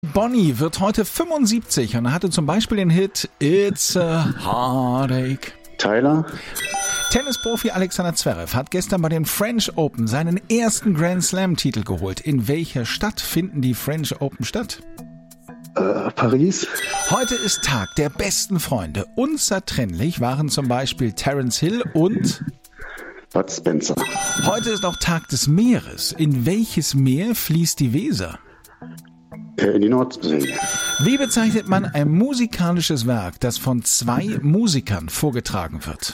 Bonnie wird heute 75 und hatte zum Beispiel den Hit It's a Heartache. Tyler. Tennisprofi Alexander Zverev hat gestern bei den French Open seinen ersten Grand Slam-Titel geholt. In welcher Stadt finden die French Open statt? Paris. Heute ist Tag der besten Freunde. Unzertrennlich waren zum Beispiel Terence Hill und Bud Spencer. Heute ist auch Tag des Meeres. In welches Meer fließt die Weser? In die Nordsee. Wie bezeichnet man ein musikalisches Werk, das von zwei Musikern vorgetragen wird?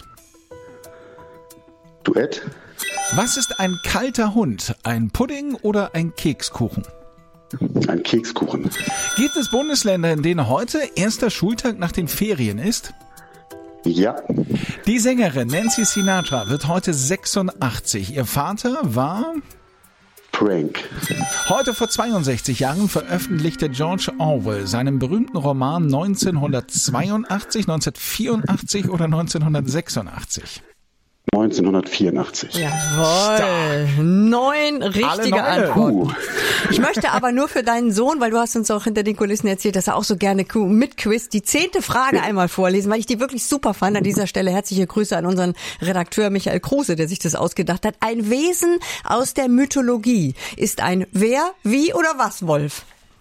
Duett. Was ist ein kalter Hund? Ein Pudding oder ein Kekskuchen? Ein Kekskuchen. Gibt es Bundesländer, in denen heute erster Schultag nach den Ferien ist? Ja. Die Sängerin Nancy Sinatra wird heute 86. Ihr Vater war... Frank. Heute vor 62 Jahren veröffentlichte George Orwell seinen berühmten Roman 1982, 1984 oder 1986? 1984. Jawohl. 9 richtige Antworten. Ich möchte aber nur für deinen Sohn, weil du hast uns auch hinter den Kulissen erzählt, dass er auch so gerne mitquizt, die 10. Frage einmal vorlesen, weil ich die wirklich super fand. An dieser Stelle herzliche Grüße an unseren Redakteur Michael Kruse, der sich das ausgedacht hat. Ein Wesen aus der Mythologie ist ein wer, wie oder was, Wolf?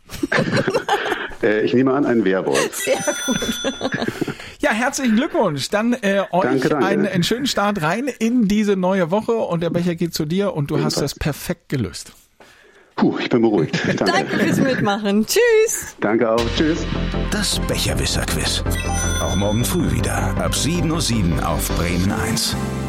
Ich nehme an, ein Werwolf. Sehr gut. Ja, herzlichen Glückwunsch. Dann euch Danke. einen schönen Start rein in diese neue Woche und der Becher geht zu dir und du hast das perfekt gelöst. Ich bin beruhigt. Danke fürs Mitmachen. Tschüss. Danke auch. Tschüss. Das Becherwisser-Quiz. Auch morgen früh wieder ab 7:07 Uhr auf Bremen 1.